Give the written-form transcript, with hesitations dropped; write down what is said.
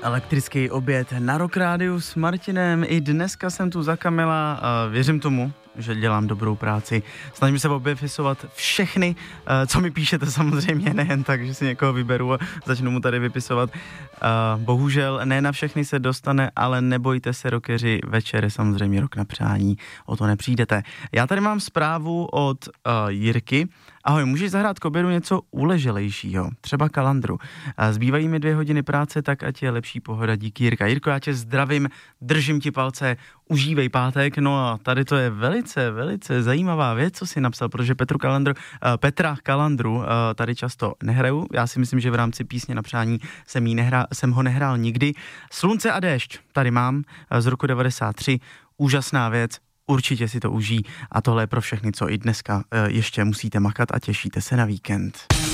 Elektrický oběd na Rock Rádiu s Martinem. I dneska jsem tu za Kamila a věřím tomu, že dělám dobrou práci. Snažím se obepisovat všechny, co mi píšete samozřejmě, nejen tak, že si někoho vyberu a začnu mu tady vypisovat. Bohužel ne na všechny se dostane, ale nebojte se, rockeři, večer je samozřejmě Rock na přání, o to nepřijdete. Já tady mám zprávu od Jirky. Ahoj, můžeš zahrát k obědu něco uleželejšího, třeba kalandru. Zbývají mi 2 hodiny práce, tak ať je lepší pohoda, díky Jirka. Jirko, já tě zdravím, držím ti palce, užívej pátek. No a tady to je velice zajímavá věc, co jsi napsal, protože Petra Kalandru tady často nehraju. Já si myslím, že v rámci písně na přání jsem ho nehrál nikdy. Slunce a déšť tady mám z roku 93, úžasná věc. Určitě si to užij a tohle je pro všechny, co i dneska ještě musíte makat a těšíte se na víkend.